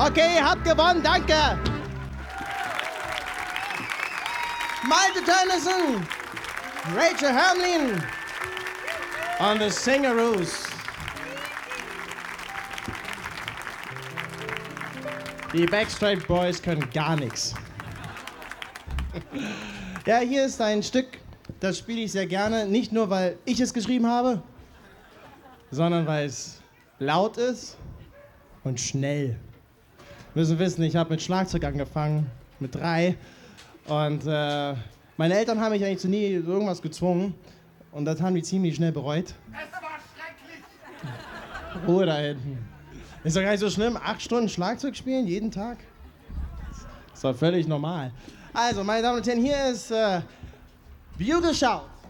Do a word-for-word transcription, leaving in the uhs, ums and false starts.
Okay, ihr habt gewonnen, danke. Malte Tönnissen, Rachel Hamlin und the Singaroos. Die Backstreet Boys können gar nichts. Ja, hier ist ein Stück, das spiele ich sehr gerne. Nicht nur, weil ich es geschrieben habe, sondern weil es laut ist und schnell. Wir müssen wissen, ich habe mit Schlagzeug angefangen, mit drei. Und äh, meine Eltern haben mich eigentlich zu nie irgendwas gezwungen. Und das haben die ziemlich schnell bereut. Es war schrecklich. Ruhe da hinten. Ist doch gar nicht so schlimm, acht Stunden Schlagzeug spielen, jeden Tag. Ist doch völlig normal. Also, meine Damen und Herren, hier ist äh, Bugle Shout.